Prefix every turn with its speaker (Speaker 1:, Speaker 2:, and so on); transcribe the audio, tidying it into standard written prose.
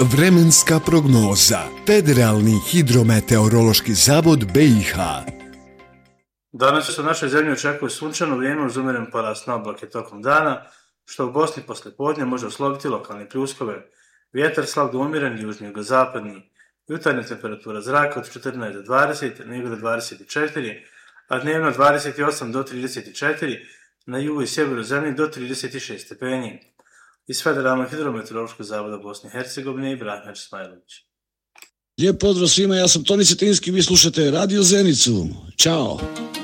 Speaker 1: Vremenska prognoza. Federalni hidrometeorološki zavod BiH.
Speaker 2: Danas se u našoj zemlji očekuje sunčano vrijeme uz umjeren porast na oblake tokom dana, što u Bosni poslijepodne može oslobiti lokalne pljuskove. Vjetar slab do umjeren, južni jugozapadni. Jutarnja temperatura zraka od 14 do 20, na jugu do 24, a dnevno 28 do 34, na jugu i sjeveru zemlje do 36 stepeni. Iz Federalnog hidrometeorološkog zavoda Bosne i Hercegovine Ibrahim Smajlović.
Speaker 3: Lijep pozdrav svima, ja sam Toni Cetinski, vi slušate Radio Zenicu. Ćao!